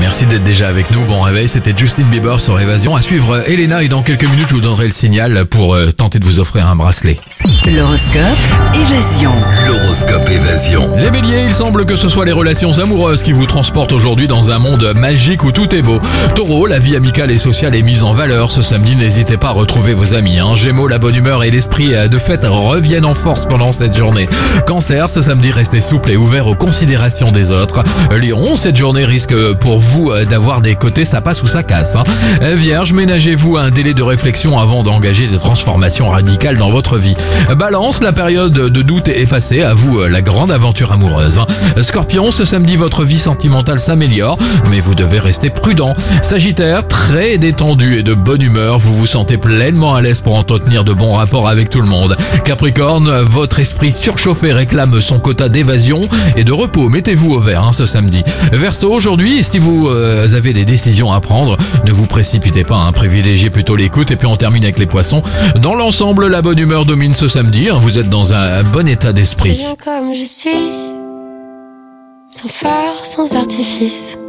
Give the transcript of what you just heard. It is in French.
Merci d'être déjà avec nous. Bon réveil, c'était Justin Bieber sur Évasion. À suivre Elena et dans quelques minutes, je vous donnerai le signal pour tenter de vous offrir un bracelet. L'horoscope Évasion. L'horoscope Évasion. Les béliers, il semble que ce soit les relations amoureuses qui vous transportent aujourd'hui dans un monde magique où tout est beau. Taureau, la vie amicale et sociale est mise en valeur. Ce samedi, n'hésitez pas à retrouver vos amis. Gémeaux, la bonne humeur et l'esprit de fête reviennent en force pendant cette journée. Cancer, ce samedi, restez souple et ouvert aux considérations des autres. Lion, cette journée risque pour vous d'avoir des côtés ça passe ou ça casse. Vierge, ménagez-vous un délai de réflexion avant d'engager des transformations radicales dans votre vie. Balance, la période de doute est passée, à vous la grande aventure amoureuse. Scorpion, ce samedi votre vie sentimentale s'améliore, mais vous devez rester prudent. Sagittaire, très détendu et de bonne humeur, vous vous sentez pleinement à l'aise pour entretenir de bons rapports avec tout le monde. Capricorne, votre esprit surchauffé réclame son quota d'évasion et de repos, mettez-vous au vert ce samedi. Verseau, aujourd'hui, si vous avez des décisions à prendre, ne vous précipitez pas, privilégiez plutôt l'écoute. Et puis on termine avec les poissons. Dans l'ensemble, la bonne humeur domine ce samedi, vous êtes dans un bon état d'esprit. Je viens comme je suis, sans phare, sans artifice.